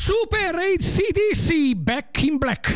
Super AC/DC, Back in Black.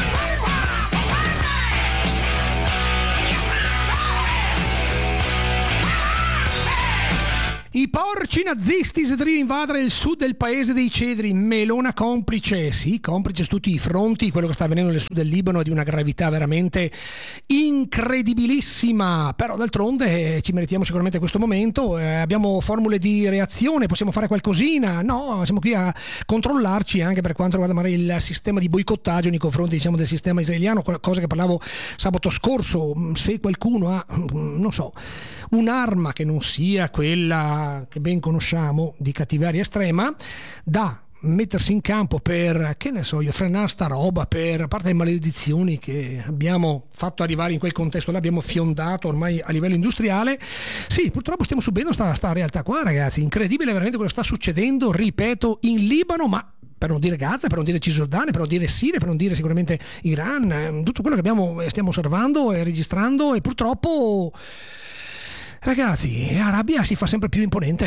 I porci nazisti desidero invadere il sud del paese dei cedri, Melona complice, sì, complice su tutti i fronti. Quello che sta avvenendo nel sud del Libano è di una gravità veramente incredibilissima, però d'altronde ci meritiamo sicuramente questo momento. Abbiamo formule di reazione, possiamo fare qualcosina? No, siamo qui a controllarci anche per quanto riguarda magari il sistema di boicottaggio nei confronti, diciamo, del sistema israeliano, cosa che parlavo sabato scorso. Se qualcuno ha, non so, un'arma che non sia quella che ben conosciamo di cattiveria estrema da mettersi in campo per, che ne so io, frenare sta roba, per, a parte le maledizioni che abbiamo fatto arrivare in quel contesto, l'abbiamo fiondato ormai a livello industriale. Sì, purtroppo stiamo subendo sta realtà qua, ragazzi, incredibile veramente quello che sta succedendo, ripeto, in Libano, ma per non dire Gaza, per non dire Cisgiordania, per non dire Siria, per non dire sicuramente Iran, tutto quello che stiamo osservando e registrando, e purtroppo, ragazzi, Arabia si fa sempre più imponente.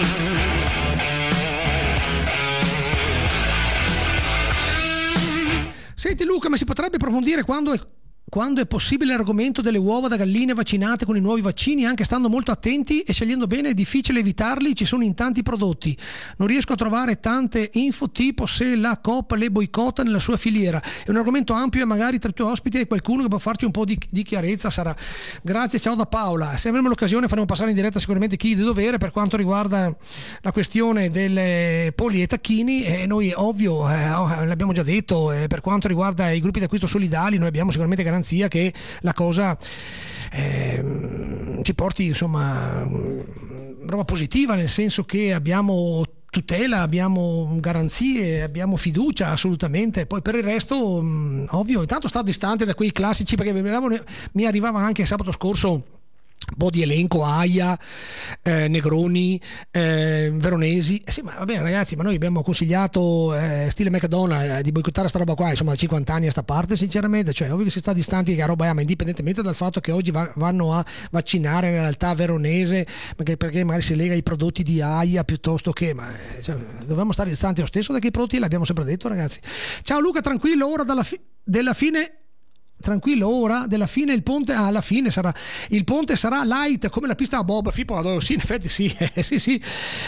Senti Luca, ma si potrebbe approfondire quando è possibile l'argomento delle uova da galline vaccinate con i nuovi vaccini, anche stando molto attenti e scegliendo bene? È difficile evitarli, ci sono in tanti prodotti. Non riesco a trovare tante info, tipo se la Coop le boicotta nella sua filiera. È un argomento ampio e magari tra i tuoi ospiti hai qualcuno che può farci un po' di chiarezza, Sara. Grazie, ciao da Paola. Se avremo l'occasione faremo passare in diretta sicuramente chi di dovere per quanto riguarda la questione delle polli e tacchini, e noi ovvio, l'abbiamo già detto, per quanto riguarda i gruppi d'acquisto solidali noi abbiamo sicuramente garanzia che la cosa ci porti, insomma, roba positiva, nel senso che abbiamo tutela, abbiamo garanzie, abbiamo fiducia assolutamente. Poi per il resto ovvio, intanto sta distante da quei classici, perché mi arrivava anche sabato scorso un po' di elenco, Aia, Negroni, Veronesi. Sì, ma va bene ragazzi, ma noi abbiamo consigliato stile McDonald's di boicottare sta roba qua, insomma, da 50 anni a sta parte, sinceramente. Cioè, ovvio che si sta distanti che roba è, ma indipendentemente dal fatto che oggi vanno a vaccinare in realtà Veronese, perché magari si lega ai prodotti di Aia piuttosto che, ma dobbiamo stare distanti lo stesso da quei prodotti, l'abbiamo sempre detto, ragazzi. Ciao Luca, tranquillo, ora della fine. Tranquillo, ora della fine il ponte, alla fine il ponte sarà light come la pista a bob. Filippo, sì, in effetti sì, sì.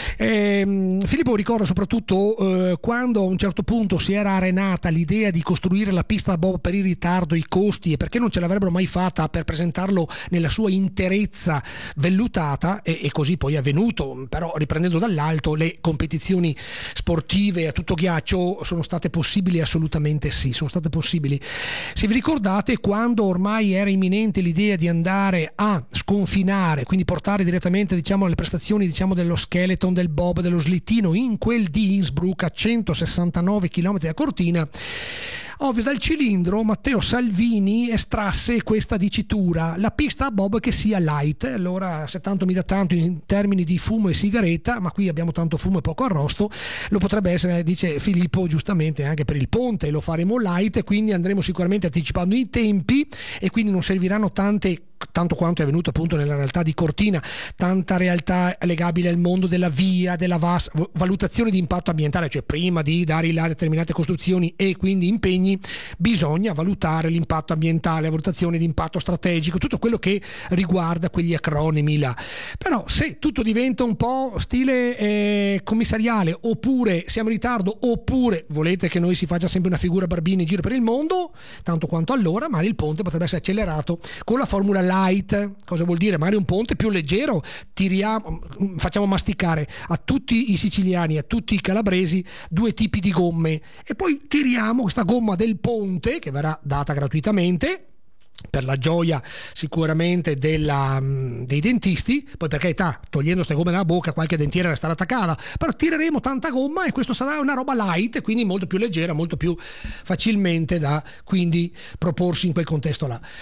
Filippo ricorda soprattutto quando a un certo punto si era arenata l'idea di costruire la pista a bob per il ritardo, i costi, e perché non ce l'avrebbero mai fatta per presentarlo nella sua interezza vellutata, e così poi è avvenuto. Però riprendendo dall'alto, le competizioni sportive a tutto ghiaccio sono state possibili, assolutamente sì, sono state possibili. Se vi ricordate, quando ormai era imminente l'idea di andare a sconfinare, quindi portare direttamente, diciamo, le prestazioni, diciamo, dello skeleton, del bob, dello slittino in quel di Innsbruck a 169 km da Cortina, ovvio dal cilindro Matteo Salvini estrasse questa dicitura: la pista a bob che sia light. Allora, se tanto mi dà tanto in termini di fumo e sigaretta, ma qui abbiamo tanto fumo e poco arrosto, lo potrebbe essere, dice Filippo giustamente, anche per il ponte, lo faremo light, e quindi andremo sicuramente anticipando i tempi, e quindi non serviranno tanto quanto è avvenuto appunto nella realtà di Cortina, tanta realtà legabile al mondo della via, della VAS, valutazione di impatto ambientale, cioè prima di dare il là a determinate costruzioni e quindi impegni bisogna valutare l'impatto ambientale, valutazione di impatto strategico, tutto quello che riguarda quegli acronimi là. Però se tutto diventa un po' stile commissariale, oppure siamo in ritardo, oppure volete che noi si faccia sempre una figura Barbini in giro per il mondo, tanto quanto allora magari il ponte potrebbe essere accelerato con la formula light. Cosa vuol dire? Magari un ponte più leggero, facciamo masticare a tutti i siciliani, a tutti i calabresi 2 tipi di gomme, e poi tiriamo questa gomma del ponte, che verrà data gratuitamente per la gioia sicuramente dei dentisti. Poi, per carità, togliendo queste gomme dalla bocca qualche dentiera resterà attaccata, però tireremo tanta gomma e questo sarà una roba light, quindi molto più leggera, molto più facilmente da quindi proporsi in quel contesto là.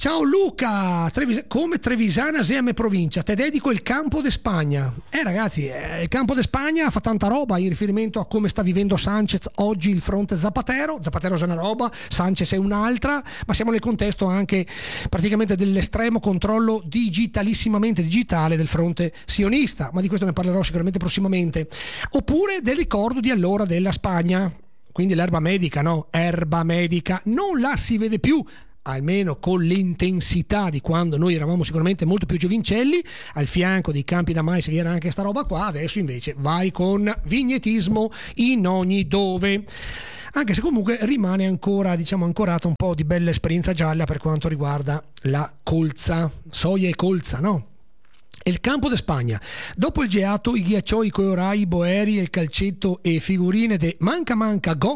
Ciao Luca, come Trevisana Seme provincia, te dedico il Campo de Spagna. Ragazzi, il Campo de Spagna fa tanta roba in riferimento a come sta vivendo Sanchez oggi il fronte Zapatero è una roba, Sanchez è un'altra, ma siamo nel contesto anche praticamente dell'estremo controllo digitalissimamente digitale del fronte sionista, ma di questo ne parlerò sicuramente prossimamente. Oppure del ricordo di allora della Spagna, quindi l'erba medica, no? Erba medica, non la si vede più, almeno con l'intensità di quando noi eravamo sicuramente molto più giovincelli, al fianco dei campi da mais vi era anche sta roba qua. Adesso invece vai con vignetismo in ogni dove, anche se comunque rimane ancora, diciamo, ancorata un po' di bella esperienza gialla per quanto riguarda la colza, soia e colza, no? Il Campo de Spagna, dopo il geato, i ghiaccioi, i coiorai, i boeri, il calcetto e figurine de manca go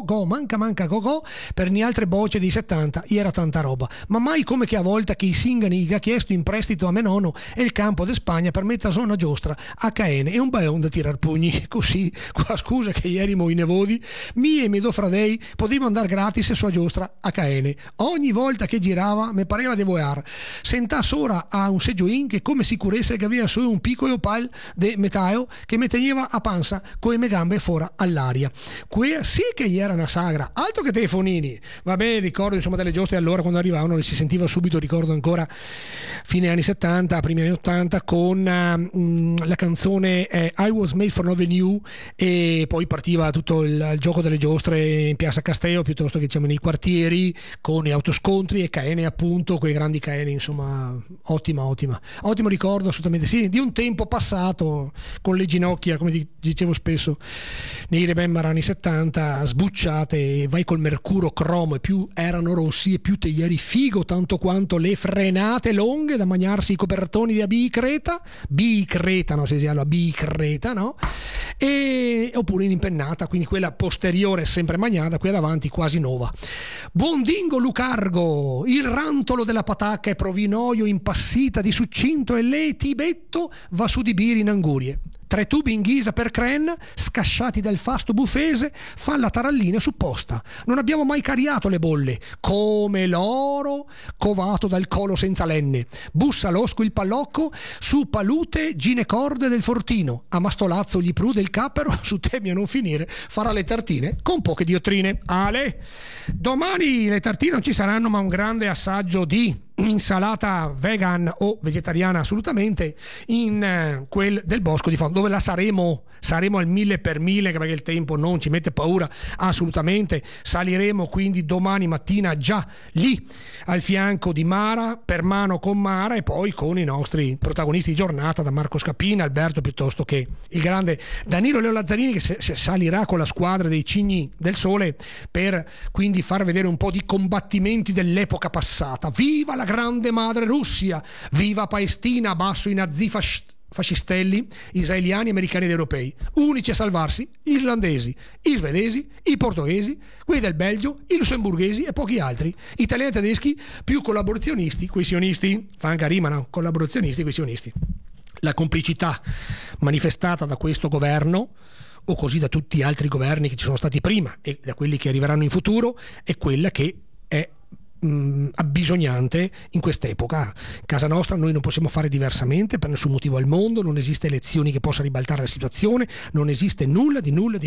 go per ni altre bocce dei 70, era tanta roba, ma mai come che a volta che i singani gli ha chiesto in prestito a me nonno e il Campo de Spagna per metta zona giostra a Caene e un baon da tirar pugni, così, qua scusa che ieri mo i nevodi, mi e do fradei potevo andare gratis sua giostra a Caene, ogni volta che girava me pareva de voar, sentà sora a un seggioin che come sicurezza che aveva su un piccolo opal de metao che me teneva a panza con le mie gambe fuori all'aria. Qui sì che era una sagra, altro che telefonini. Vabbè, ricordo insomma delle giostre allora quando arrivavano si sentiva subito, ricordo ancora fine anni 70, primi anni 80 con la canzone I Was Made for Loving You, e poi partiva tutto il gioco delle giostre in Piazza Castello piuttosto che diciamo nei quartieri con gli autoscontri e Caene, appunto, quei grandi Caene, insomma, ottimo ricordo assolutamente. Sì, di un tempo passato con le ginocchia, come dicevo spesso nei Rebember anni 70, sbucciate, e vai col mercuro cromo e più erano rossi e più te ieri figo, tanto quanto le frenate lunghe da mangiarsi i copertoni di bicreta, no, se si chiama bicreta, no? E oppure in impennata, quindi quella posteriore sempre magnata, quella davanti quasi nuova. Buondingo Lucargo, il rantolo della patacca e provinoio impassita di succinto e le tibetto va su di biri in angurie. 3 tubi in ghisa per cren, scasciati dal fasto bufese, fan la tarallina supposta. Non abbiamo mai cariato le bolle, come l'oro covato dal colo senza lenne. Bussa l'osco il pallocco, su palute ginecorde del fortino. A mastolazzo gli prude il cappero, su temi a non finire, farà le tartine con poche diottrine. Ale! Domani le tartine non ci saranno, ma un grande assaggio di insalata vegan o vegetariana assolutamente in quel del Bosco di Fondo, dove la saremo al 1000 per 1000, perché il tempo non ci mette paura assolutamente. Saliremo quindi domani mattina già lì al fianco di Mara, per mano con Mara, e poi con i nostri protagonisti di giornata, da Marco Scappina, Alberto, piuttosto che il grande Danilo Leo Lazzarini, che salirà con la squadra dei Cigni del Sole per quindi far vedere un po' di combattimenti dell'epoca passata. Viva la grande madre Russia, viva Palestina, basso i nazi fascistelli israeliani, americani ed europei, unici a salvarsi gli irlandesi, i svedesi, i portoghesi, quelli del Belgio, i lussemburghesi e pochi altri, italiani e tedeschi più collaborazionisti coi sionisti, fa anche rima, no? Collaborazionisti coi sionisti. La complicità manifestata da questo governo, o così da tutti gli altri governi che ci sono stati prima e da quelli che arriveranno in futuro, è quella che è abbisognante in quest'epoca. In casa nostra noi non possiamo fare diversamente per nessun motivo al mondo, non esiste elezioni che possa ribaltare la situazione, non esiste nulla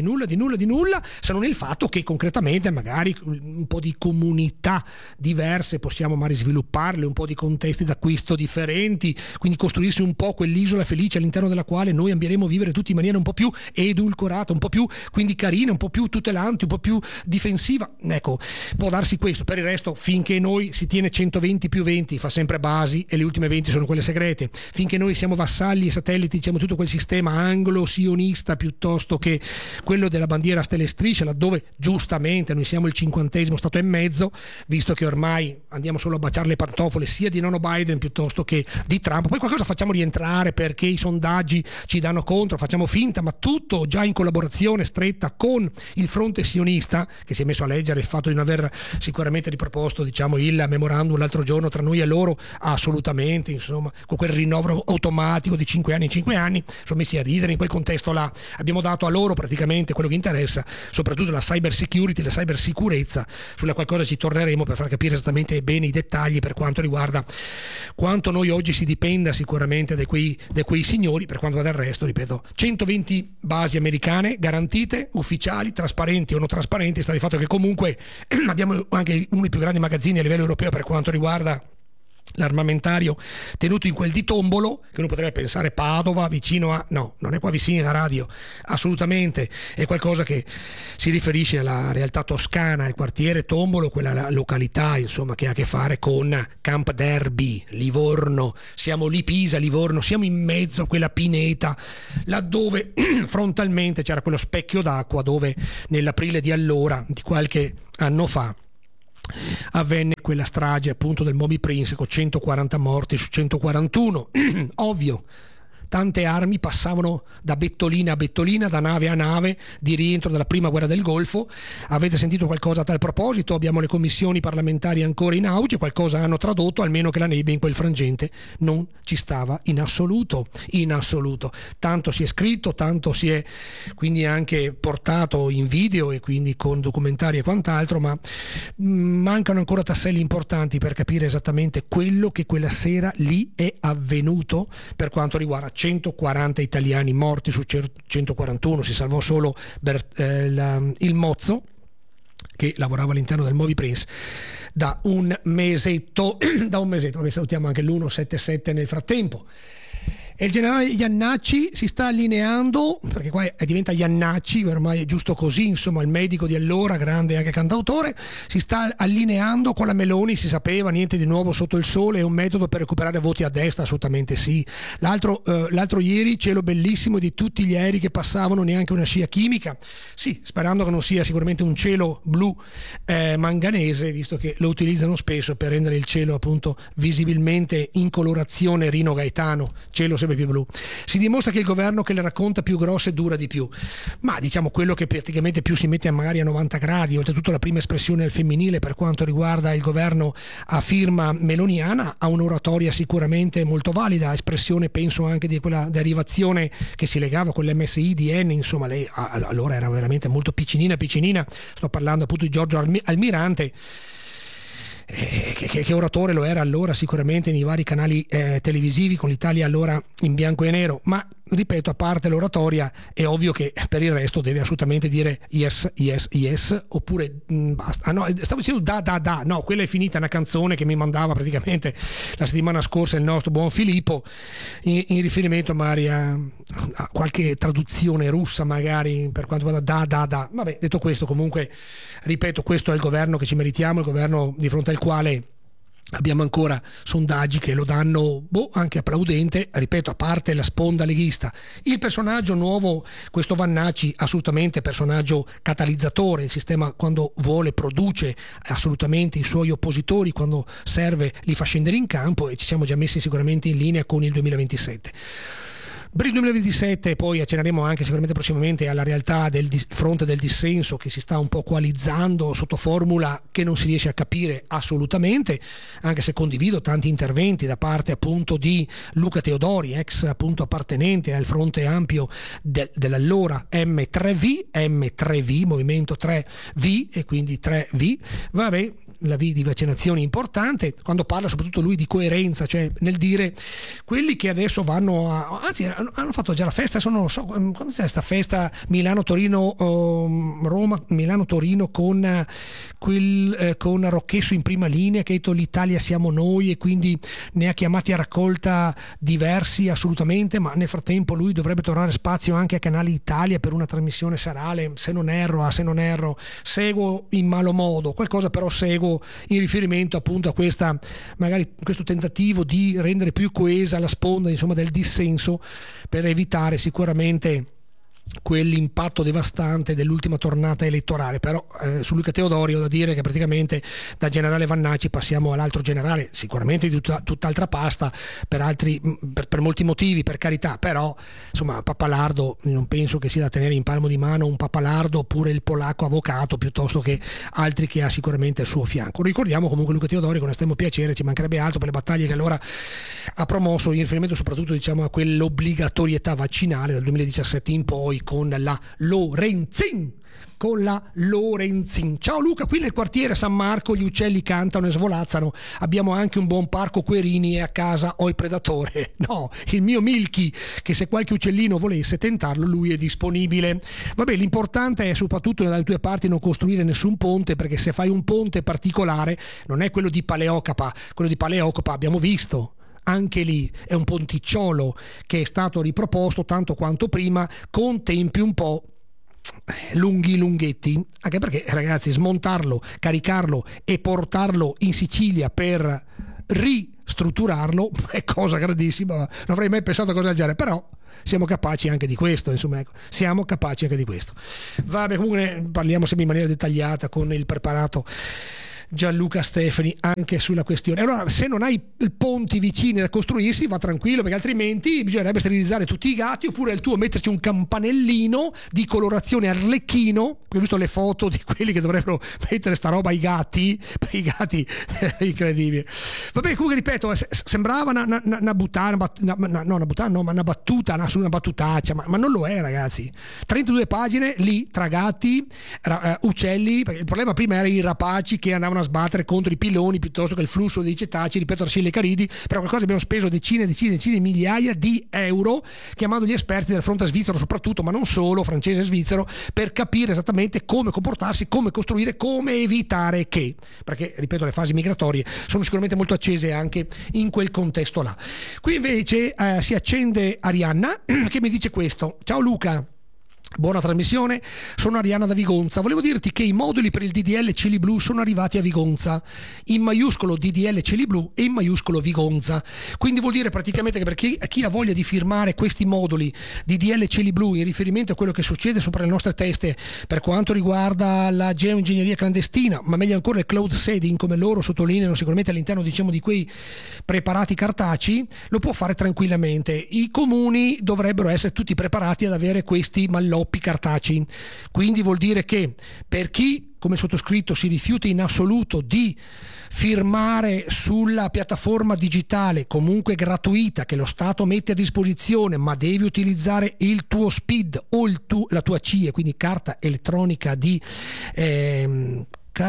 se non il fatto che concretamente magari un po' di comunità diverse possiamo magari svilupparle, un po' di contesti d'acquisto differenti, quindi costruirsi un po' quell'isola felice all'interno della quale noi ambieremo a vivere tutti in maniera un po' più edulcorata, un po' più quindi carina, un po' più tutelante, un po' più difensiva. Ecco, può darsi questo. Per il resto, finché noi si tiene 120 più 20 fa sempre basi e le ultime 20 sono quelle segrete, finché noi siamo vassalli e satelliti, diciamo, tutto quel sistema anglo-sionista piuttosto che quello della bandiera a stelle e strisce, laddove giustamente noi siamo il 50° stato e mezzo, visto che ormai andiamo solo a baciare le pantofole sia di nonno Biden piuttosto che di Trump. Poi qualcosa facciamo rientrare perché i sondaggi ci danno contro, facciamo finta, ma tutto già in collaborazione stretta con il fronte sionista, che si è messo a leggere il fatto di non aver sicuramente riproposto diciamo il memorandum l'altro giorno tra noi e loro, assolutamente, insomma, con quel rinnovo automatico di 5 anni in 5 anni, sono messi a ridere in quel contesto là. Abbiamo dato a loro praticamente quello che interessa, soprattutto la cyber security, la cyber sicurezza, sulla qualcosa ci torneremo per far capire esattamente bene i dettagli per quanto riguarda quanto noi oggi si dipenda sicuramente da quei signori. Per quanto va del resto, ripeto, 120 basi americane garantite, ufficiali, trasparenti o non trasparenti, sta di fatto che comunque abbiamo anche uno dei più grandi magazzini a livello europeo per quanto riguarda l'armamentario tenuto in quel di Tombolo, che uno potrebbe pensare Padova, vicino a... no, non è qua vicino a Radio, assolutamente, è qualcosa che si riferisce alla realtà toscana, il quartiere Tombolo, quella località insomma che ha a che fare con Camp Derby, Livorno, siamo lì, Pisa, Livorno, siamo in mezzo a quella pineta laddove frontalmente c'era quello specchio d'acqua dove nell'aprile di allora, di qualche anno fa, avvenne quella strage appunto del Moby Prince con 140 morti su 141. Ovvio, tante armi passavano da bettolina a bettolina, da nave a nave, di rientro dalla prima guerra del Golfo. Avete sentito qualcosa a tal proposito? Abbiamo le commissioni parlamentari ancora in auge, qualcosa hanno tradotto, almeno che la nebbia in quel frangente non ci stava in assoluto, tanto si è scritto, tanto si è quindi anche portato in video e quindi con documentari e quant'altro, ma mancano ancora tasselli importanti per capire esattamente quello che quella sera lì è avvenuto per quanto riguarda 140 italiani morti su 141, si salvò solo il Mozzo, che lavorava all'interno del Moby Prince da un mesetto. Vabbè, salutiamo anche l'177 nel frattempo. E il generale Iannacci si sta allineando, perché qua diventa Iannacci, ormai è giusto così, insomma il medico di allora, grande anche cantautore, si sta allineando con la Meloni, si sapeva, niente di nuovo sotto il sole, è un metodo per recuperare voti a destra, assolutamente sì. L'altro ieri, cielo bellissimo di tutti gli aerei che passavano, neanche una scia chimica, sì, sperando che non sia sicuramente un cielo blu manganese, visto che lo utilizzano spesso per rendere il cielo appunto visibilmente in colorazione Rino Gaetano, cielo sempre più blu. Si dimostra che il governo che le racconta più grosse dura di più, ma diciamo quello che praticamente più si mette magari a 90 gradi, oltretutto la prima espressione al femminile per quanto riguarda il governo a firma meloniana, ha un'oratoria sicuramente molto valida, espressione penso anche di quella derivazione che si legava con l'MSI di N, insomma lei allora era veramente molto piccinina, sto parlando appunto di Giorgio Almirante, che oratore lo era allora sicuramente nei vari canali televisivi con l'Italia allora in bianco e nero, ma ripeto, a parte l'oratoria è ovvio che per il resto deve assolutamente dire yes oppure basta. No, stavo dicendo da, no, quella è finita, una canzone che mi mandava praticamente la settimana scorsa il nostro buon Filippo in riferimento magari a qualche traduzione russa magari per quanto riguarda da. Vabbè, detto questo, comunque ripeto, questo è il governo che ci meritiamo, il governo di fronte al quale abbiamo ancora sondaggi che lo danno anche applaudente, ripeto, a parte la sponda leghista. Il personaggio nuovo, questo Vannacci, assolutamente personaggio catalizzatore, il sistema quando vuole produce assolutamente i suoi oppositori, quando serve li fa scendere in campo, e ci siamo già messi sicuramente in linea con il 2027. Per il 2027 poi accenneremo anche sicuramente prossimamente alla realtà del fronte del dissenso che si sta un po' coalizzando sotto formula che non si riesce a capire assolutamente, anche se condivido tanti interventi da parte appunto di Luca Teodori, ex appunto appartenente al fronte ampio dell'allora M3V, Movimento 3V, e quindi 3V, vabbè, la V di vaccinazioni importante, quando parla soprattutto lui di coerenza, cioè nel dire quelli che adesso vanno anzi hanno fatto già la festa, non lo so, quando c'è questa festa Milano-Torino Roma, Milano-Torino con Rocchesso in prima linea che ha detto l'Italia siamo noi, e quindi ne ha chiamati a raccolta diversi assolutamente, ma nel frattempo lui dovrebbe trovare spazio anche a Canale Italia per una trasmissione serale, se non erro, seguo in malo modo, qualcosa però seguo in riferimento appunto a questo tentativo di rendere più coesa la sponda insomma del dissenso, per evitare sicuramente quell'impatto devastante dell'ultima tornata elettorale. Però su Luca Teodori ho da dire che praticamente da generale Vannacci passiamo all'altro generale, sicuramente di tutt'altra pasta, per molti motivi, per carità, però insomma Pappalardo non penso che sia da tenere in palmo di mano un Pappalardo oppure il polacco avvocato piuttosto che altri che ha sicuramente al suo fianco. Ricordiamo comunque Luca Teodori con estremo piacere, ci mancherebbe altro, per le battaglie che allora ha promosso in riferimento soprattutto diciamo a quell'obbligatorietà vaccinale dal 2017 in poi con la Lorenzin. Ciao Luca, qui nel quartiere San Marco gli uccelli cantano e svolazzano, abbiamo anche un buon parco Querini e a casa ho il predatore, no, il mio Milky, che se qualche uccellino volesse tentarlo lui è disponibile. Vabbè, l'importante è soprattutto dalle tue parti non costruire nessun ponte, perché se fai un ponte particolare non è quello di Paleocapa, quello di Paleocapa abbiamo visto. Anche lì è un ponticciolo che è stato riproposto tanto quanto prima con tempi un po' lunghetti, anche perché ragazzi smontarlo, caricarlo e portarlo in Sicilia per ristrutturarlo è cosa grandissima, non avrei mai pensato a cosa del genere, però siamo capaci anche di questo, insomma, ecco, siamo capaci anche di questo. Vabbè, comunque parliamo sempre in maniera dettagliata con il preparato Gianluca Stefani anche sulla questione. Allora, se non hai ponti vicini da costruirsi, va tranquillo, perché altrimenti bisognerebbe sterilizzare tutti i gatti, oppure il tuo metterci un campanellino di colorazione arlecchino, perché ho visto le foto di quelli che dovrebbero mettere sta roba ai gatti, per i gatti incredibile. Vabbè, comunque ripeto, sembrava una battuta su una battutaccia, ma non lo è, ragazzi. 32 pagine lì tra gatti, uccelli, perché il problema prima era i rapaci che andavano a sbattere contro i piloni piuttosto che il flusso dei cetacei, ripeto, Arcille Caridi. Per qualcosa abbiamo speso decine migliaia di euro chiamando gli esperti del fronte svizzero soprattutto, ma non solo, francese e svizzero, per capire esattamente come comportarsi, come costruire, come evitare che, perché ripeto le fasi migratorie sono sicuramente molto accese anche in quel contesto là. Qui invece si accende Arianna che mi dice questo: ciao Luca, buona trasmissione, sono Arianna da Vigonza. Volevo dirti che i moduli per il DDL Cieli Blu sono arrivati a Vigonza, in maiuscolo DDL Cieli Blu e in maiuscolo Vigonza. Quindi vuol dire praticamente che per chi ha voglia di firmare questi moduli DDL Cieli Blu in riferimento a quello che succede sopra le nostre teste per quanto riguarda la geoingegneria clandestina, ma meglio ancora il cloud seeding, come loro sottolineano sicuramente all'interno diciamo di quei preparati cartacei, lo può fare tranquillamente. I comuni dovrebbero essere tutti preparati ad avere questi malloppi cartacei, quindi vuol dire che per chi come sottoscritto si rifiuta in assoluto di firmare sulla piattaforma digitale comunque gratuita che lo Stato mette a disposizione, ma devi utilizzare il tuo SPID o la tua CIE, quindi carta elettronica di di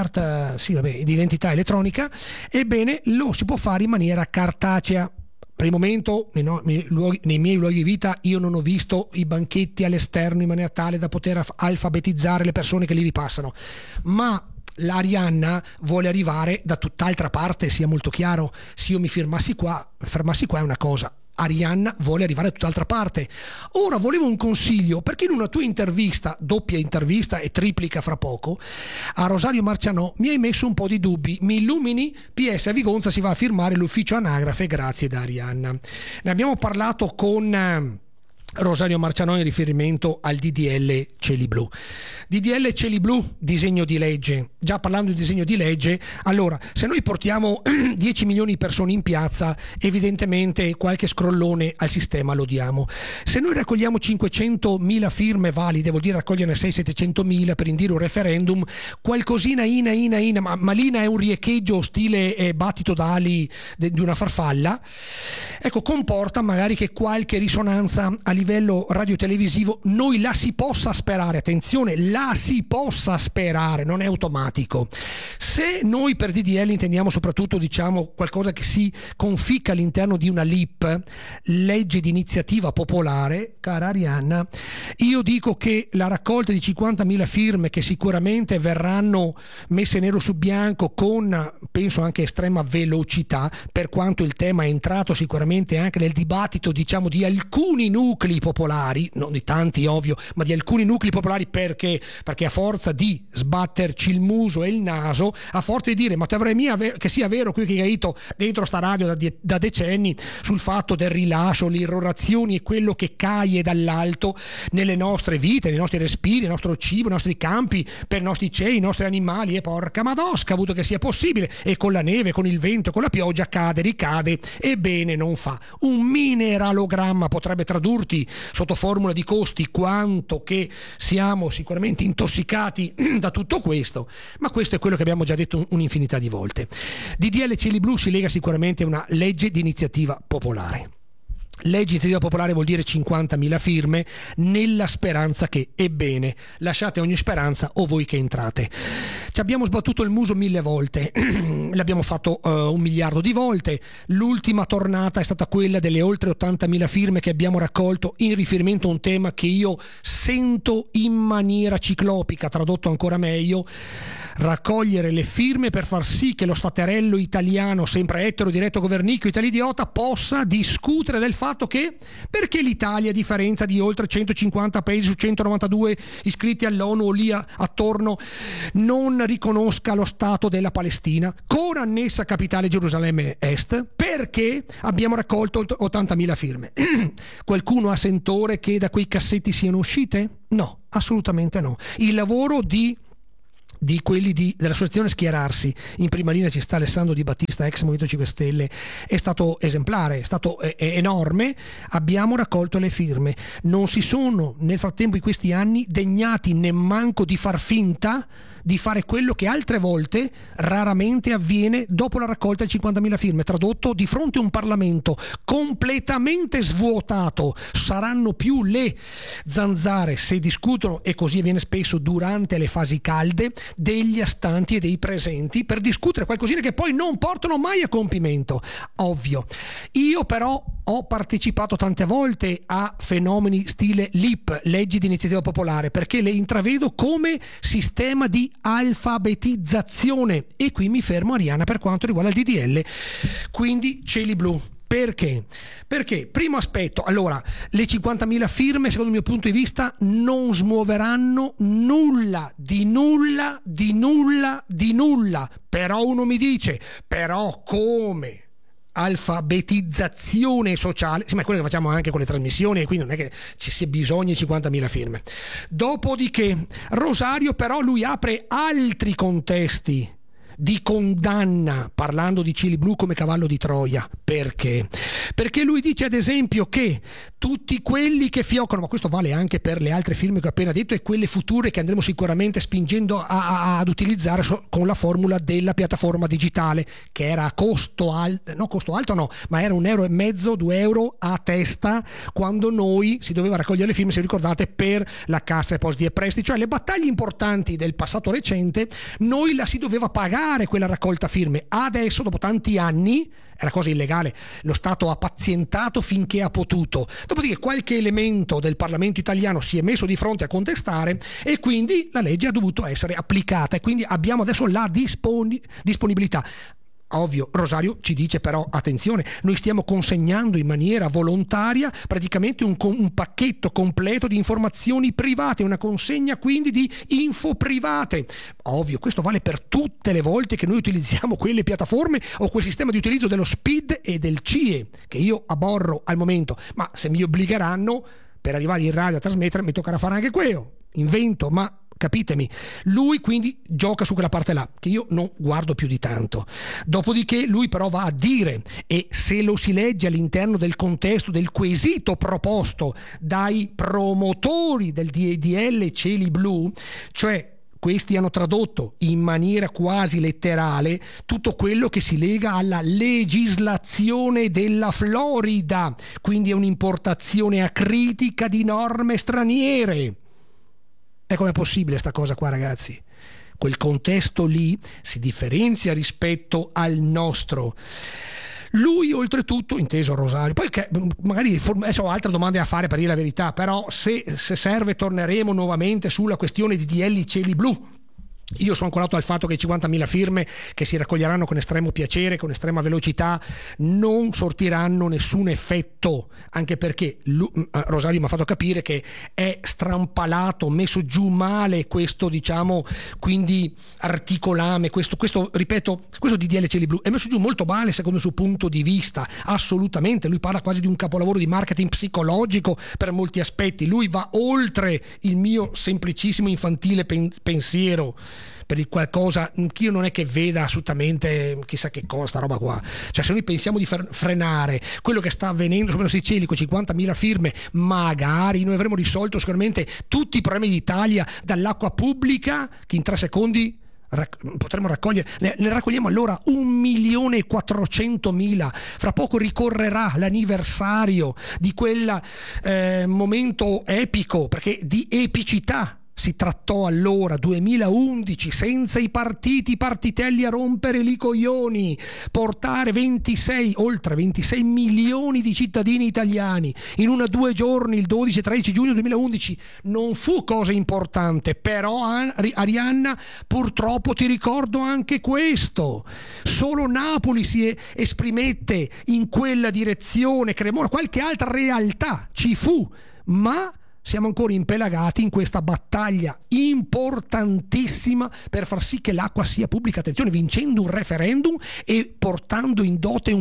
identità elettronica, ebbene lo si può fare in maniera cartacea. Per il momento nei miei luoghi di vita io non ho visto i banchetti all'esterno in maniera tale da poter alfabetizzare le persone che lì vi passano, ma l'Arianna vuole arrivare da tutt'altra parte, sia molto chiaro. Se io mi fermassi qua è una cosa, Arianna vuole arrivare da tutt'altra parte. Ora volevo un consiglio, perché in una tua intervista, doppia intervista e triplica fra poco, a Rosario Marcianò mi hai messo un po' di dubbi. Mi illumini? PS, a Vigonza si va a firmare l'ufficio anagrafe, grazie da Arianna. Ne abbiamo parlato con Rosario Marcianò in riferimento al DDL Cieli Blu. DDL Cieli Blu, disegno di legge. Già parlando di disegno di legge, allora, se noi portiamo 10 milioni di persone in piazza, evidentemente qualche scrollone al sistema lo diamo. Se noi raccogliamo 500.000 firme valide, vuol dire raccoglierne 600-700.000 per indire un referendum, qualcosina ma l'ina è un riecheggio stile battito d'ali di una farfalla, ecco, comporta magari che qualche risonanza a livello radiotelevisivo noi la si possa sperare, attenzione, la si possa sperare, non è automatico. Se noi per DDL intendiamo soprattutto diciamo qualcosa che si conficca all'interno di una LIP, legge di iniziativa popolare, cara Arianna, io dico che la raccolta di 50.000 firme che sicuramente verranno messe nero su bianco con, penso, anche estrema velocità, per quanto il tema è entrato sicuramente anche nel dibattito diciamo di alcuni nuclei nuclei popolari, non di tanti ovvio, ma di alcuni nuclei popolari. Perché a forza di sbatterci il muso e il naso, a forza di dire ma te avrei mia che sia vero qui che hai detto dentro sta radio da decenni sul fatto del rilascio, le irrorazioni e quello che caie dall'alto nelle nostre vite, nei nostri respiri, il nostro cibo, i nostri campi, per i nostri cei, i nostri animali, e porca madosca, avuto che sia possibile, e con la neve, con il vento, con la pioggia cade, ricade, ebbene non fa. Un mineralogramma potrebbe tradurti sotto formula di costi quanto che siamo sicuramente intossicati da tutto questo, ma questo è quello che abbiamo già detto un'infinità di volte. DDL Cieli Blu si lega sicuramente a una legge di iniziativa popolare. Legge di iniziativa popolare vuol dire 50.000 firme, nella speranza che, ebbene, lasciate ogni speranza o voi che entrate. Ci abbiamo sbattuto il muso 1000 volte, l'abbiamo fatto 1 miliardo di volte. L'ultima tornata è stata quella delle oltre 80.000 firme che abbiamo raccolto in riferimento a un tema che io sento in maniera ciclopica, tradotto ancora meglio: raccogliere le firme per far sì che lo staterello italiano, sempre etero, diretto, governicchio, italidiota, possa discutere del fatto che perché l'Italia, a differenza di oltre 150 paesi su 192 iscritti all'ONU o lì attorno, non riconosca lo Stato della Palestina con annessa capitale Gerusalemme Est, perché abbiamo raccolto 80.000 firme. Qualcuno ha sentore che da quei cassetti siano uscite? No, assolutamente no. Il lavoro di quelli dell'associazione Schierarsi, in prima linea ci sta Alessandro Di Battista, ex Movimento 5 Stelle, è stato esemplare, è stato enorme. Abbiamo raccolto le firme, non si sono nel frattempo in questi anni degnati nemmanco di far finta di fare quello che altre volte raramente avviene dopo la raccolta di 50.000 firme. Tradotto, di fronte a un Parlamento completamente svuotato, saranno più le zanzare, se discutono, e così avviene spesso durante le fasi calde, degli astanti e dei presenti per discutere qualcosina che poi non portano mai a compimento. Ovvio. Io però ho partecipato tante volte a fenomeni stile LIP, leggi di iniziativa popolare, perché le intravedo come sistema di alfabetizzazione, e qui mi fermo, Arianna, per quanto riguarda il DDL, quindi Cieli Blu. Perché? Perché, primo aspetto, allora, le 50.000 firme, secondo il mio punto di vista, non smuoveranno nulla, di nulla. Però uno mi dice, però come? Alfabetizzazione sociale, sì, ma è quello che facciamo anche con le trasmissioni, e quindi non è che ci sia bisogno di 50.000 firme. Dopodiché Rosario però lui apre altri contesti di condanna, parlando di Cieli Blu come cavallo di Troia. Perché? Perché lui dice ad esempio che tutti quelli che fioccano, ma questo vale anche per le altre firme che ho appena detto e quelle future che andremo sicuramente spingendo ad utilizzare con la formula della piattaforma digitale, che era a costo alto, ma era €1,50, €2 a testa, quando noi si doveva raccogliere le firme, se ricordate, per la Cassa Depositi e Prestiti, cioè le battaglie importanti del passato recente, noi la si doveva pagare quella raccolta firme. Adesso, dopo tanti anni, era cosa illegale, lo Stato ha pazientato finché ha potuto, dopodiché qualche elemento del Parlamento italiano si è messo di fronte a contestare e quindi la legge ha dovuto essere applicata, e quindi abbiamo adesso la disponibilità. Ovvio, Rosario ci dice però, attenzione, noi stiamo consegnando in maniera volontaria praticamente un pacchetto completo di informazioni private, una consegna quindi di info private. Ovvio, questo vale per tutte le volte che noi utilizziamo quelle piattaforme o quel sistema di utilizzo dello SPID e del CIE, che io aborro al momento, ma se mi obbligheranno per arrivare in radio a trasmettere mi toccherà fare anche quello. Invento, ma capitemi. Lui quindi gioca su quella parte là, che io non guardo più di tanto. Dopodiché lui però va a dire, e se lo si legge all'interno del contesto del quesito proposto dai promotori del DDL Cieli Blu, cioè questi hanno tradotto in maniera quasi letterale tutto quello che si lega alla legislazione della Florida, quindi è un'importazione acritica di norme straniere. E com'è possibile sta cosa qua, ragazzi? Quel contesto lì si differenzia rispetto al nostro. Lui oltretutto, inteso Rosario, poi magari adesso ho altre domande a fare per dire la verità, però se serve torneremo nuovamente sulla questione di DDL Cieli Blu. Io sono ancorato al fatto che i 50.000 firme che si raccoglieranno con estremo piacere, con estrema velocità, non sortiranno nessun effetto, anche perché Rosario mi ha fatto capire che è strampalato, messo giù male questo, diciamo, quindi articolame, questo ripeto, questo DDL Cieli Blu è messo giù molto male secondo il suo punto di vista, assolutamente. Lui parla quasi di un capolavoro di marketing psicologico per molti aspetti, lui va oltre il mio semplicissimo infantile pensiero per il qualcosa che io non è che veda assolutamente chissà che cosa sta roba qua. Cioè, se noi pensiamo di frenare quello che sta avvenendo su questi cieli con 50.000 firme, magari noi avremo risolto sicuramente tutti i problemi d'Italia, dall'acqua pubblica che in 3 secondi potremmo raccogliere, ne raccogliamo allora 1.400.000. Fra poco ricorrerà l'anniversario di quel momento epico, perché di epicità si trattò allora, 2011, senza i partitelli a rompere i coglioni, portare oltre 26 milioni di cittadini italiani in 2 giorni, il 12 e 13 giugno 2011, non fu cosa importante, però Arianna, purtroppo ti ricordo anche questo, solo Napoli si esprimette in quella direzione, Cremona, qualche altra realtà ci fu, ma siamo ancora impelagati in questa battaglia importantissima per far sì che l'acqua sia pubblica. Attenzione, vincendo un referendum e portando in dote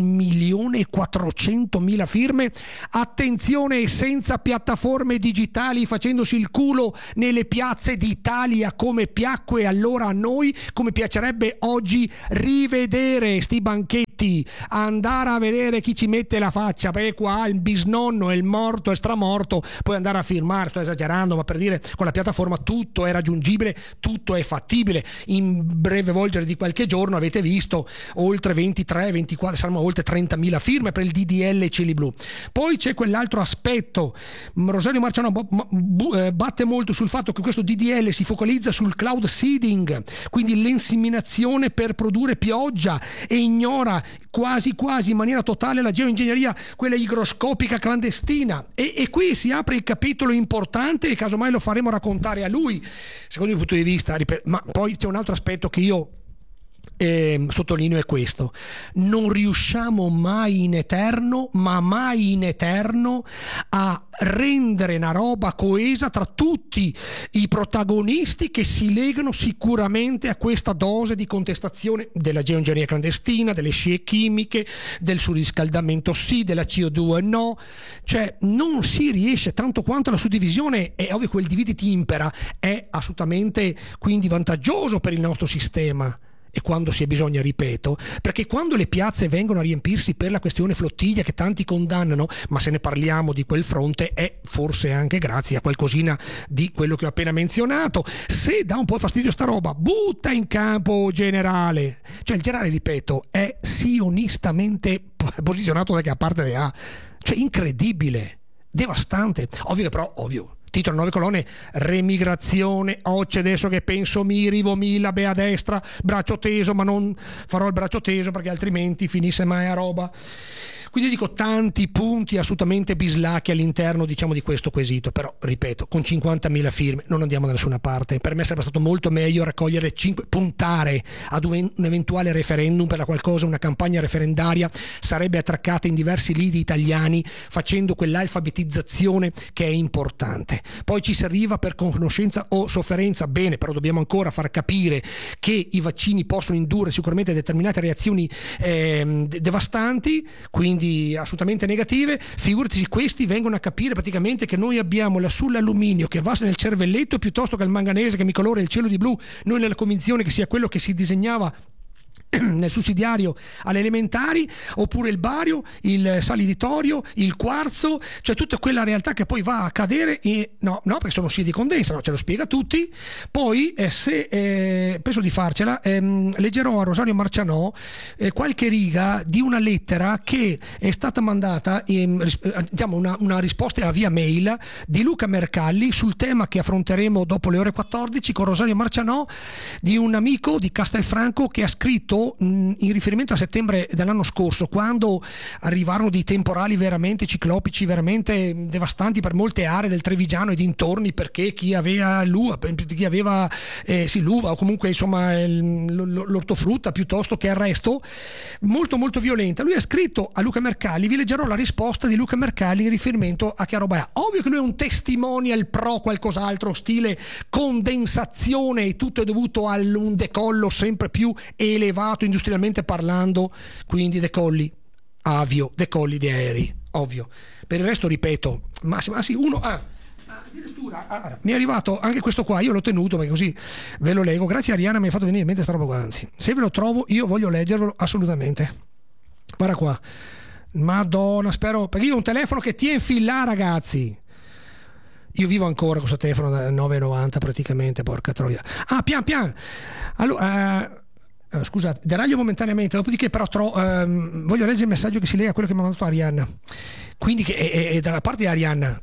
1.400.000 firme. Attenzione, senza piattaforme digitali, facendosi il culo nelle piazze d'Italia come piacque allora a noi, come piacerebbe oggi rivedere sti banchetti, andare a vedere chi ci mette la faccia, perché qua il bisnonno, il morto e stramorto, puoi andare a firmare. Sto esagerando, ma per dire, con la piattaforma tutto è raggiungibile, tutto è fattibile. In breve volgere di qualche giorno avete visto oltre 23, 24, saranno oltre 30.000 firme per il DDL Cieli Blu. Poi c'è quell'altro aspetto, Rosario Marciano batte molto sul fatto che questo DDL si focalizza sul cloud seeding, quindi l'inseminazione per produrre pioggia, e ignora quasi in maniera totale la geoingegneria, quella igroscopica clandestina, e qui si apre il capitolo importante e casomai lo faremo raccontare a lui secondo il punto di vista, ma poi c'è un altro aspetto che io sottolineo, è questo: non riusciamo mai in eterno a rendere una roba coesa tra tutti i protagonisti che si legano sicuramente a questa dose di contestazione della geoingegneria clandestina, delle scie chimiche, del surriscaldamento sì, della CO2 no. Cioè non si riesce, tanto quanto la suddivisione, è ovvio, quel dividiti impera è assolutamente quindi vantaggioso per il nostro sistema. E quando si è bisogno, ripeto, perché quando le piazze vengono a riempirsi per la questione flottiglia che tanti condannano, ma se ne parliamo di quel fronte, è forse anche grazie a qualcosina di quello che ho appena menzionato. Se dà un po' fastidio sta roba, butta in campo generale. Cioè il generale, ripeto, è sionistamente posizionato da che a parte A. Cioè incredibile, devastante. Titolo 9 colonne, remigrazione, oggi adesso che penso mi rivo mila, a destra, braccio teso, ma non farò il braccio teso perché altrimenti finisse mai a roba. Quindi dico, tanti punti assolutamente bislacchi all'interno, diciamo, di questo quesito, però ripeto, con 50.000 firme non andiamo da nessuna parte. Per me sarebbe stato molto meglio raccogliere puntare ad un eventuale referendum per la qualcosa, una campagna referendaria sarebbe attraccata in diversi lidi italiani, facendo quell'alfabetizzazione che è importante. Poi ci si arriva per conoscenza o sofferenza, bene, però dobbiamo ancora far capire che i vaccini possono indurre sicuramente determinate reazioni devastanti, quindi assolutamente negative. Figurati, questi vengono a capire praticamente che noi abbiamo lassù l'alluminio che va nel cervelletto piuttosto che il manganese che mi colora il cielo di blu, noi nella convinzione che sia quello che si disegnava nel sussidiario alle elementari, oppure il bario, il saliditorio, il quarzo, cioè tutta quella realtà che poi va a cadere no, perché sono ossiddi di condensa, no, ce lo spiega tutti. Poi penso di farcela, leggerò a Rosario Marcianò qualche riga di una lettera che è stata mandata diciamo una risposta via mail di Luca Mercalli sul tema che affronteremo dopo le ore 14 con Rosario Marcianò, di un amico di Castelfranco che ha scritto scritto in riferimento a settembre dell'anno scorso, quando arrivarono dei temporali veramente ciclopici, veramente devastanti per molte aree del Trevigiano e dintorni, perché chi aveva l'uva o comunque insomma l'ortofrutta piuttosto che il resto, molto molto violenta. Lui ha scritto a Luca Mercalli, vi leggerò la risposta di Luca Mercalli in riferimento a Chiaro Baia. Ovvio che lui è un testimonial pro qualcos'altro, stile condensazione e tutto è dovuto a un decollo sempre più elevato industrialmente parlando, quindi decolli avio, decolli di aerei, ovvio. Per il resto ripeto, addirittura mi è arrivato anche questo qua, io l'ho tenuto perché così ve lo leggo. Grazie Arianna, mi hai fatto venire in mente sta roba qua, anzi se ve lo trovo io voglio leggervelo assolutamente. Guarda qua, madonna, spero, perché io ho un telefono che tiene in fila, ragazzi. Io vivo ancora con questo telefono da 9,90 praticamente, porca troia. Pian. Allora, scusate, deraglio momentaneamente, dopodiché però voglio leggere il messaggio che si lega a quello che mi ha mandato Arianna. Quindi che è dalla parte di Arianna.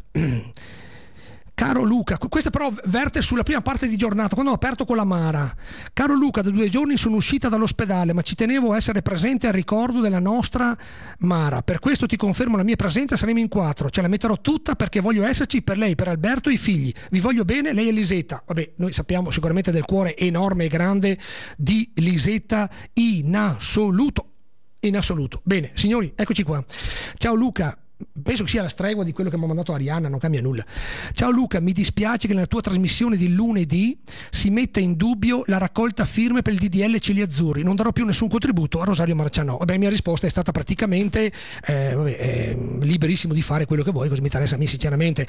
Caro Luca, questa però verte sulla prima parte di giornata, quando ho aperto con la Mara. Caro Luca, da 2 giorni sono uscita dall'ospedale, ma ci tenevo a essere presente al ricordo della nostra Mara. Per questo ti confermo la mia presenza, saremo in 4. Ce la metterò tutta perché voglio esserci per lei, per Alberto e i figli. Vi voglio bene, lei e Lisetta. Vabbè, noi sappiamo sicuramente del cuore enorme e grande di Lisetta in assoluto. Bene, signori, eccoci qua. Ciao Luca. Penso che sia la stregua di quello che mi ha mandato Arianna, non cambia nulla. Ciao Luca, mi dispiace che nella tua trasmissione di lunedì si metta in dubbio la raccolta firme per il DDL Cieli Azzurri. Non darò più nessun contributo a Rosario Marcianò. Vabbè, la mia risposta è stata praticamente liberissimo di fare quello che vuoi, cosa mi interessa a me sinceramente.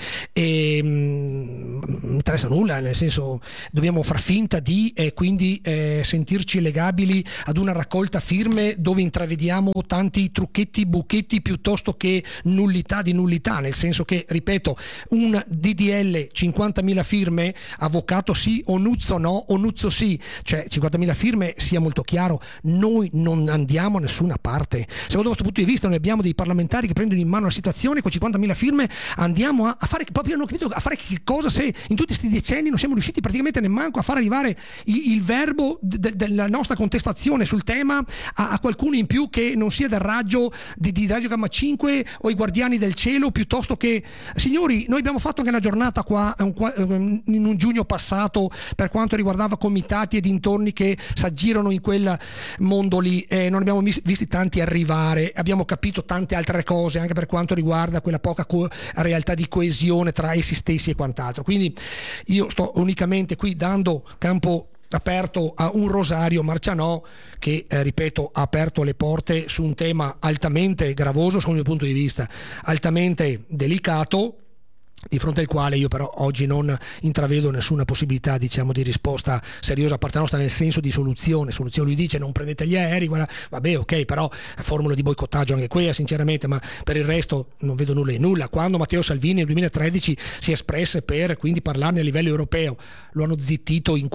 Non mi interessa nulla, nel senso dobbiamo far finta di quindi sentirci legabili ad una raccolta firme dove intravediamo tanti trucchetti, buchetti piuttosto che nullità di nullità, nel senso che, ripeto, un DDL 50.000 firme, avvocato sì, Onuzzo no, Onuzzo sì, cioè 50.000 firme, sia molto chiaro, noi non andiamo a nessuna parte. Secondo questo punto di vista noi abbiamo dei parlamentari che prendono in mano la situazione, con 50.000 firme andiamo a fare, proprio hanno capito a fare che cosa, se in tutti questi decenni non siamo riusciti praticamente nemmeno a far arrivare il verbo della nostra contestazione sul tema a qualcuno in più che non sia del raggio di Radio Gamma 5 o i guardiani del cielo, piuttosto che, signori, noi abbiamo fatto anche una giornata qua in un giugno passato per quanto riguardava comitati e dintorni che s'aggirano in quel mondo lì, non abbiamo visti tanti arrivare, abbiamo capito tante altre cose anche per quanto riguarda quella poca realtà di coesione tra essi stessi e quant'altro. Quindi io sto unicamente qui dando campo aperto a un Rosario Marcianò che ripeto ha aperto le porte su un tema altamente gravoso, secondo il mio punto di vista altamente delicato, di fronte al quale io però oggi non intravedo nessuna possibilità, diciamo, di risposta seriosa a parte nostra, nel senso di soluzione. Lui dice non prendete gli aerei, guarda, vabbè, ok, però formula di boicottaggio anche quella sinceramente, ma per il resto non vedo nulla in nulla. Quando Matteo Salvini nel 2013 si espresse per quindi parlarne a livello europeo, lo hanno zittito in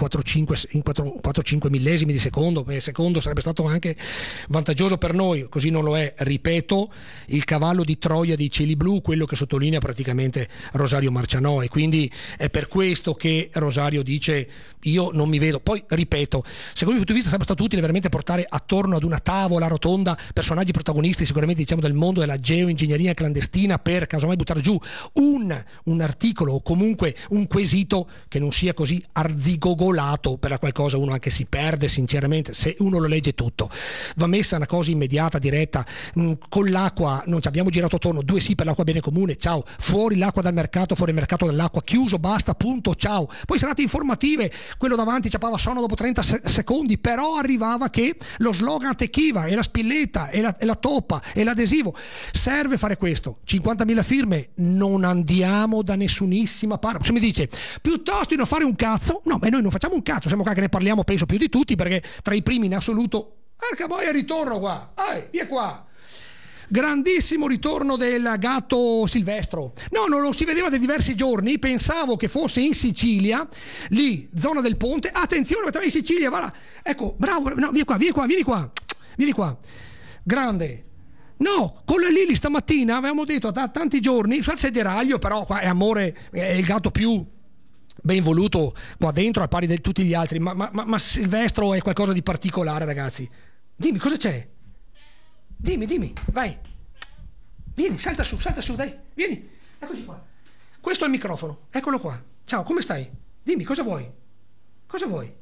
4-5 millesimi di secondo, perché secondo sarebbe stato anche vantaggioso per noi, così non lo è. Ripeto, il cavallo di Troia dei cieli blu, quello che sottolinea praticamente Rosario Marcianò, e quindi è per questo che Rosario dice io non mi vedo. Poi ripeto, secondo il punto di vista sarebbe stato utile veramente portare attorno ad una tavola rotonda personaggi protagonisti sicuramente, diciamo, del mondo della geoingegneria clandestina, per casomai buttare giù un articolo o comunque un quesito che non sia così arzigogolato, per la qualcosa uno anche si perde sinceramente se uno lo legge tutto. Va messa una cosa immediata, diretta, con l'acqua non ci abbiamo girato attorno, 2 sì per l'acqua bene comune, ciao, fuori l'acqua dal mercato, fuori il mercato dell'acqua, chiuso, basta, punto, ciao. Poi serate informative, quello davanti ciapava sonno dopo 30 secondi, però arrivava che lo slogan attecchiva, e la spilletta, e la toppa, e l'adesivo. Serve fare questo. 50.000 firme, non andiamo da nessunissima parte. Se mi dice, piuttosto di non fare un cazzo, no, ma noi non facciamo un cazzo, siamo qua che ne parliamo, penso, più di tutti, perché tra i primi in assoluto, perché poi è ritorno qua, via qua. Grandissimo ritorno del gatto Silvestro. No, non lo si vedeva da diversi giorni, pensavo che fosse in Sicilia, lì, zona del ponte. Attenzione, in Sicilia, va là. Ecco, bravo, no, vieni qua. Grande. No, con la Lili stamattina avevamo detto da tanti giorni, sul sederaglio, però qua è amore, è il gatto più ben voluto qua dentro al pari di tutti gli altri, ma Silvestro è qualcosa di particolare, ragazzi. Dimmi cosa c'è. Dimmi, vai. Vieni, salta su, dai, vieni. Eccoci qua. Questo è il microfono, eccolo qua. Ciao, come stai? Dimmi, cosa vuoi? Cosa vuoi?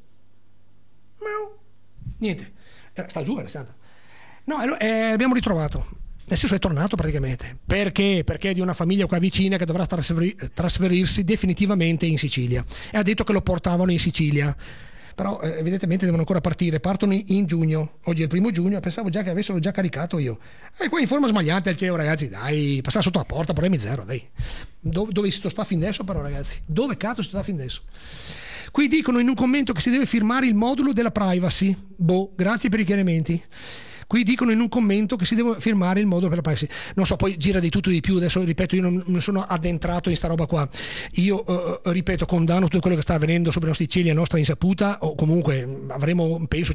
Niente. Sta giù, Alessandra. No, abbiamo ritrovato. Nel senso è tornato praticamente. Perché? Perché è di una famiglia qua vicina che dovrà trasferirsi definitivamente in Sicilia. E ha detto che lo portavano in Sicilia. Però evidentemente devono ancora partire, partono in giugno, oggi è il 1° giugno, pensavo già che avessero già caricato io. E qua in forma sbagliata al CEO, ragazzi, dai, passare sotto la porta, problemi zero, dai. Dove si sta fin adesso però, ragazzi? Dove cazzo si sta fin adesso? Qui dicono in un commento che si deve firmare il modulo della privacy. Grazie per i chiarimenti. Qui dicono in un commento che si deve firmare il modulo per la privacy. Non so, poi gira di tutto di più. Adesso ripeto, io non sono addentrato in sta roba qua. Io ripeto, condanno tutto quello che sta avvenendo sopra i nostri cieli a nostra insaputa, o comunque avremo, penso,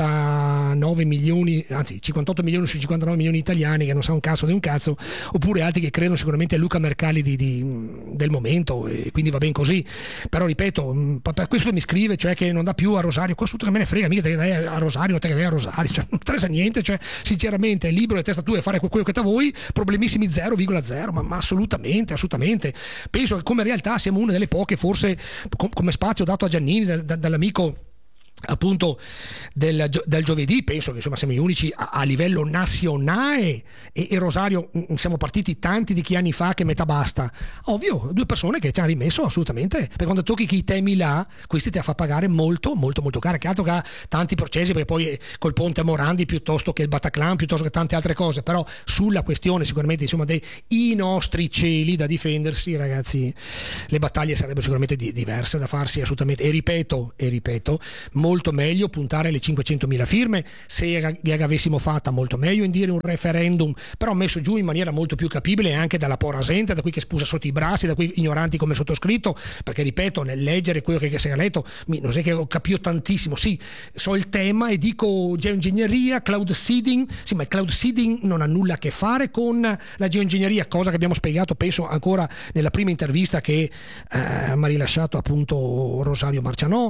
59 milioni, anzi 58 milioni su 59 milioni di italiani che non sa un cazzo di un cazzo, oppure altri che credono sicuramente a Luca Mercalli del momento, e quindi va ben così. Però ripeto, per questo mi scrive, cioè che non dà più a Rosario, questo tutto che me ne frega, mica te che dai a Rosario, non te che dai a Rosario, cioè, non interessa niente. Cioè, sinceramente, è libero e testa tua e fare quello che vuoi, problemissimi 0,0, ma assolutamente. Penso che come realtà siamo una delle poche, forse come spazio dato a Giannini dall'amico appunto del giovedì, penso che insomma siamo gli unici a livello nazionale, e Rosario siamo partiti tanti di che anni fa che metà basta, ovvio, 2 persone che ci hanno rimesso assolutamente, perché quando tocchi quei temi là, questi ti fa pagare molto caro, che altro che ha tanti processi, perché poi col ponte a Morandi piuttosto che il Bataclan, piuttosto che tante altre cose, però sulla questione sicuramente insomma dei nostri cieli da difendersi, ragazzi, le battaglie sarebbero sicuramente diverse da farsi assolutamente, e ripeto, molto meglio puntare alle 500.000 firme, se le avessimo fatta molto meglio indire un referendum, però messo giù in maniera molto più capibile anche dalla pora gente, da qui che spusa sotto i bracci, da qui ignoranti come sottoscritto, perché ripeto, nel leggere quello che si è letto non è che ho capito tantissimo, sì, so il tema e dico geoingegneria, cloud seeding, sì, ma il cloud seeding non ha nulla a che fare con la geoingegneria, cosa che abbiamo spiegato penso ancora nella prima intervista che mi ha rilasciato appunto Rosario Marcianò.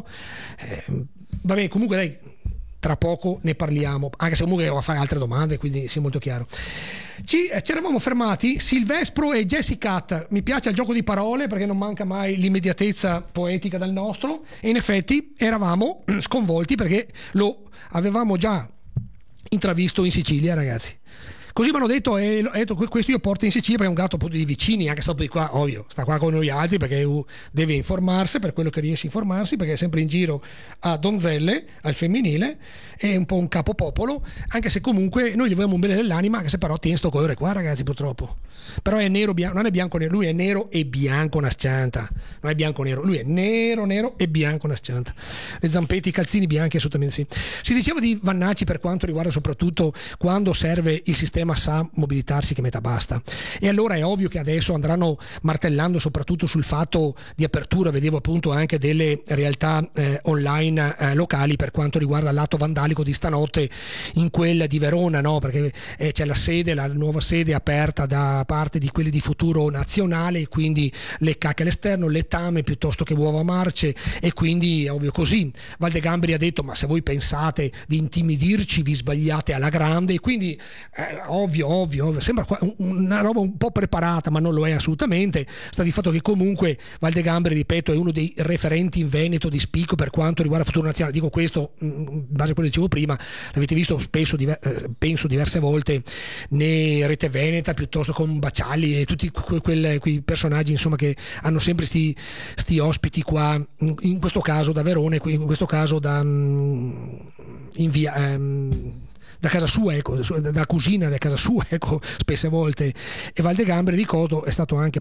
Va bene, comunque dai, tra poco ne parliamo, anche se comunque devo fare altre domande, quindi sia molto chiaro. Ci eravamo fermati, Silvestro e Jessica, mi piace il gioco di parole perché non manca mai l'immediatezza poetica dal nostro, e in effetti eravamo sconvolti perché lo avevamo già intravisto in Sicilia, ragazzi. Così mi hanno detto, e ho detto, questo io porto in Sicilia perché è un gatto appunto di vicini, anche se dopo di qua, ovvio, sta qua con noi altri perché deve informarsi per quello che riesce a informarsi, perché è sempre in giro a donzelle, al femminile, è un po' un capopopolo, anche se comunque noi gli vogliamo un bene dell'anima, anche se però tiene sto colore qua, ragazzi, purtroppo. Però è nero, non è bianco nero, lui è nero e bianco una scianta, non è bianco nero, lui è nero e bianco una scianta. Le zampette, i calzini bianchi, assolutamente sì. Si diceva di Vannacci per quanto riguarda soprattutto quando serve il sistema sa mobilitarsi che metà basta, e allora è ovvio che adesso andranno martellando soprattutto sul fatto di apertura, vedevo appunto anche delle realtà online locali per quanto riguarda l'atto vandalico di stanotte in quella di Verona, no? Perché c'è la nuova sede aperta da parte di quelli di Futuro Nazionale, e quindi le cacche all'esterno, letame piuttosto che uova marce, e quindi è ovvio così. Valdegamberi ha detto: ma se voi pensate di intimidirci vi sbagliate alla grande, e quindi ovvio, sembra una roba un po' preparata, ma non lo è assolutamente. Sta di fatto che comunque Valdegamberi, ripeto, è uno dei referenti in Veneto di spicco per quanto riguarda Futuro Nazionale. Dico questo in base a quello che dicevo prima, l'avete visto spesso, penso diverse volte, né Rete Veneta piuttosto con Bacialli e tutti quei personaggi insomma che hanno sempre sti ospiti qua, in questo caso da Verona, in questo caso da casa sua, ecco, da cugina da casa sua, ecco, spesse volte. E Valdegamberi, ricordo, è stato anche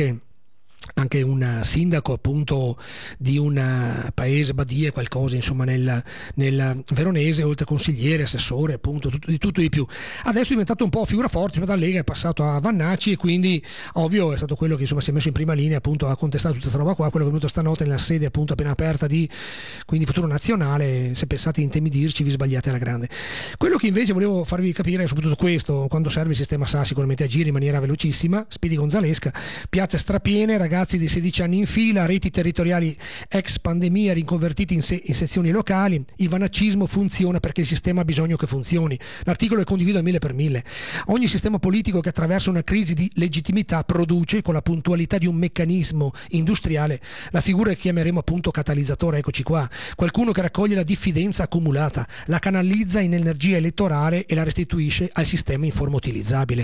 un sindaco appunto di un paese, Badie qualcosa insomma nel veronese, oltre consigliere, assessore, appunto di tutto di più. Adesso è diventato un po' figura forte, dalla Lega è passato a Vannacci, e quindi ovvio è stato quello che insomma si è messo in prima linea appunto a contestare tutta questa roba qua, quello che è venuto stanotte nella sede appunto appena aperta di quindi Futuro Nazionale. Se pensate di intimidirci vi sbagliate alla grande. Quello che invece volevo farvi capire è soprattutto questo: quando serve il sistema SA sicuramente agire in maniera velocissima, spedi gonzalesca, piazze strapiene, ragazzi, dazi di 16 anni in fila, reti territoriali ex pandemia riconvertiti in sezioni locali. Il vanaccismo funziona perché il sistema ha bisogno che funzioni. L'articolo è condiviso a 1000%. Ogni sistema politico che attraversa una crisi di legittimità produce, con la puntualità di un meccanismo industriale, la figura che chiameremo appunto catalizzatore. Eccoci qua, qualcuno che raccoglie la diffidenza accumulata, la canalizza in energia elettorale e la restituisce al sistema in forma utilizzabile.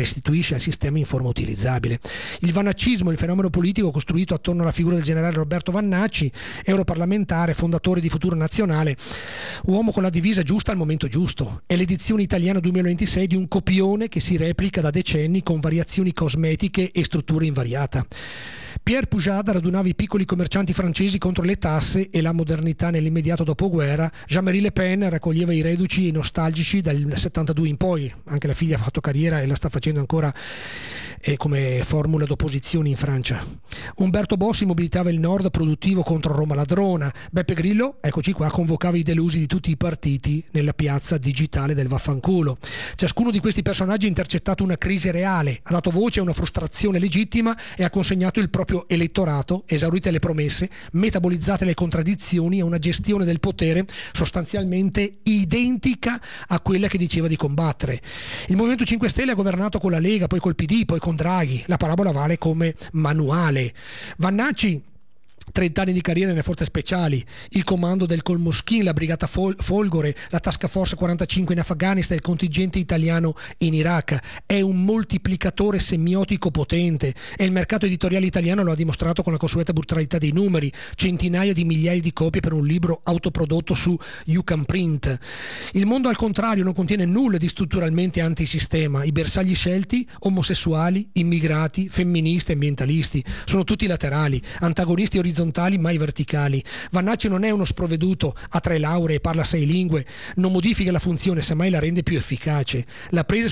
Il vanaccismo è il fenomeno politico costruito attorno alla figura del generale Roberto Vannacci, europarlamentare, fondatore di Futuro Nazionale, uomo con la divisa giusta al momento giusto. È l'edizione italiana 2026 di un copione che si replica da decenni con variazioni cosmetiche e struttura invariata. Pierre Poujade radunava i piccoli commercianti francesi contro le tasse e la modernità nell'immediato dopoguerra. Jean-Marie Le Pen raccoglieva i reduci e i nostalgici dal 72 in poi. Anche la figlia ha fatto carriera e la sta facendo ancora come formula d'opposizione in Francia. Umberto Bossi mobilitava il nord produttivo contro Roma ladrona. Beppe Grillo, eccoci qua, convocava i delusi di tutti i partiti nella piazza digitale del vaffanculo. Ciascuno di questi personaggi ha intercettato una crisi reale, ha dato voce a una frustrazione legittima e ha consegnato il proprio elettorato, esaurite le promesse, metabolizzate le contraddizioni, a una gestione del potere sostanzialmente identica a quella che diceva di combattere. Il Movimento 5 Stelle ha governato con la Lega, poi col PD, poi con Draghi. La parabola vale come manuale. Vannacci, 30 anni di carriera nelle forze speciali, il comando del Colmoschin, la brigata Folgore, la Task Force 45 in Afghanistan, il contingente italiano in Iraq. È un moltiplicatore semiotico potente e il mercato editoriale italiano lo ha dimostrato con la consueta brutalità dei numeri: centinaia di migliaia di copie per un libro autoprodotto su You Can Print. Il mondo, al contrario, non contiene nulla di strutturalmente antisistema. I bersagli scelti: omosessuali, immigrati, femministi, ambientalisti, sono tutti laterali, antagonisti orizzontali, mai verticali. Vannacci non è uno sprovveduto, ha 3 lauree e parla 6 lingue, non modifica la funzione, semmai la rende più efficace. La presa